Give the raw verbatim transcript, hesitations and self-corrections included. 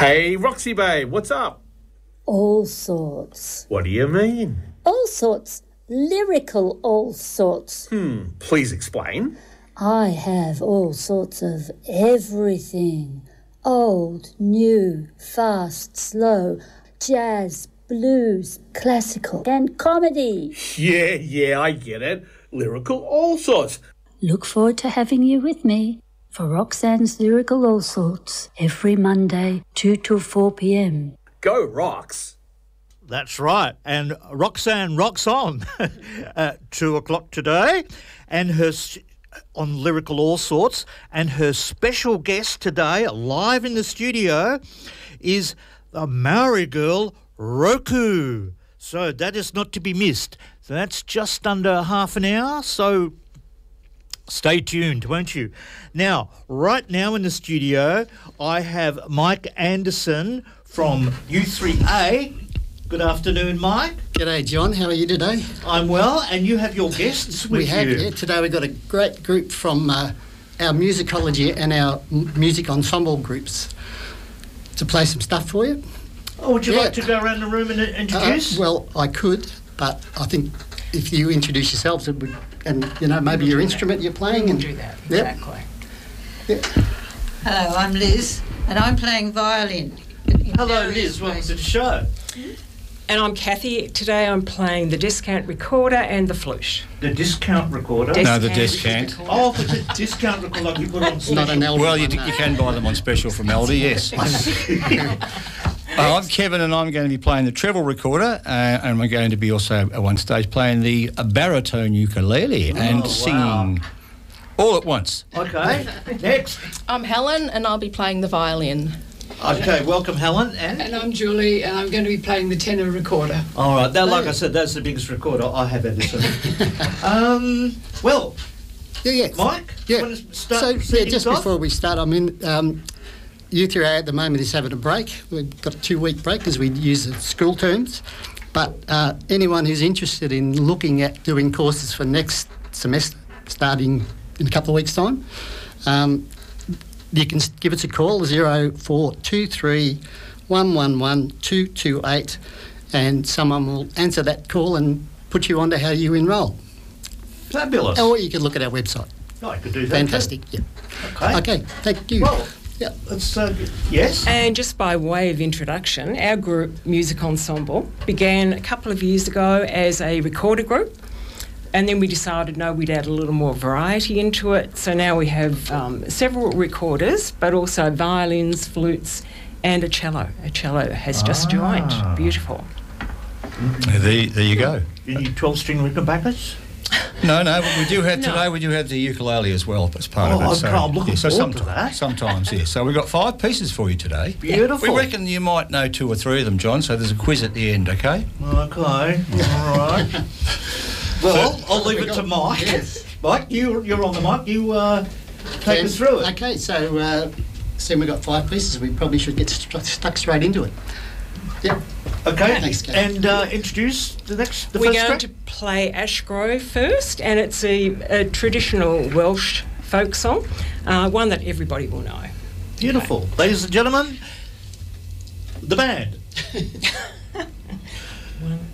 Hey, Roxy babe, what's up? All sorts. What do you mean? All sorts. Lyrical all sorts. Hmm, please explain. I have all sorts of everything. Old, new, fast, slow, jazz, blues, classical, and comedy. Yeah, yeah, I get it. Lyrical all sorts. Look forward to having you with me for Roxanne's Lyrical All Sorts every Monday, two till four p.m. Go Rox. That's right. And Roxanne rocks on at two o'clock today, and her on Lyrical All Sorts, and her special guest today, live in the studio, is the Maori girl, Roku. So that is not to be missed. So that's just under half an hour, so stay tuned, won't you? Now, right now in the studio, I have Mike Anderson from U three A. Good afternoon, Mike. G'day, John. How are you today? I'm well, and you have your guests with we have, you. Yeah. Today we've got a great group from uh, our musicology and our m- music ensemble groups to play some stuff for you. Oh, would you Yeah. like to go around the room and uh, introduce? Uh, well, I could, but I think if you introduce yourselves, it would, and you know maybe your instrument that. you're playing, we'll and do that yep. exactly. Yep. Hello, I'm Liz, and I'm playing violin. Hello, Liz. Welcome to the show. And I'm Kathy. Today I'm playing the discount recorder and the flute. The discount recorder. Discount No, the discount. Oh, the d- discount recorder like you put on special. Not an Aldi Well, you, one, d- no. you can buy them on special from Aldi, yes. Uh, I'm Kevin, and I'm going to be playing the treble recorder, uh, and we're going to be also at one stage playing the uh, baritone ukulele and wow. singing all at once. Okay. Next. I'm Helen, and I'll be playing the violin. Okay, welcome, Helen. And And I'm Julie, and I'm going to be playing the tenor recorder. all right, that, like I said, that's the biggest recorder I have ever seen. um, well, Yeah, yeah. Mike, Yeah. you want to start So yeah, setting just us off? before we start, I mean, um, U three A at the moment is having a break. We've got a two-week break because we use the school terms. But uh, anyone who's interested in looking at doing courses for next semester, starting in a couple of weeks' time, um, you can give us a call, zero four two three one one one two two eight, and someone will answer that call and put you on to how you enrol. Fabulous. Or you can look at our website. Oh, I could do that. Fantastic, yeah. Too. Okay. Okay, thank you. Well, yeah. let's, uh, yes? And just by way of introduction, our group, Music Ensemble, began a couple of years ago as a recorder group. And then we decided, no, we'd add a little more variety into it. So now we have um, several recorders, but also violins, flutes, and a cello. A cello has just Ah. joined. Beautiful. There, there you go. You need twelve-string rickenbackers? No, no, but we do have No. today. We do have the ukulele as well as part Oh, of it. okay, I'm looking yeah, so forward to somet- that. Sometimes, yes. So we've got five pieces for you today. Beautiful. We reckon you might know two or three of them, John. So there's a quiz at the end, okay? Okay, all right. Well, I'll leave it to Mike. Yes. Mike, you, you're on the mic. You uh, take And- us through it. Okay, so uh, seeing we've got five pieces, we probably should get st- stuck straight into it. Yep. Okay, Thanks, Kate. and uh, introduce the next, the We're first going track. to play Ashgrove first, and it's a, a traditional Welsh folk song, uh, one that everybody will know. Beautiful. Ladies and gentlemen, the band. One,